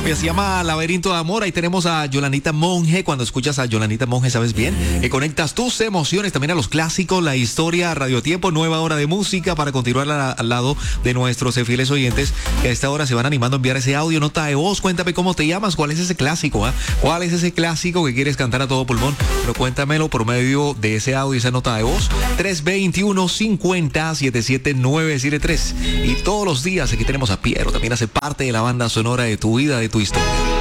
Se llama Laberinto de Amor. Ahí tenemos a Yolandita Monge. Cuando escuchas a Yolandita Monge, sabes bien que conectas tus emociones también a los clásicos, la historia, Radio Tiempo, nueva hora de música para continuar al lado de nuestros fieles oyentes que a esta hora se van animando a enviar ese audio, nota de voz. Cuéntame cómo te llamas, cuál es ese clásico, cuál es ese clásico que quieres cantar a todo pulmón. Pero cuéntamelo por medio de ese audio, esa nota de voz. 321-50-77973. Y todos los días aquí tenemos a Piero, también hace parte de la banda sonora de tu vida, de tu historia.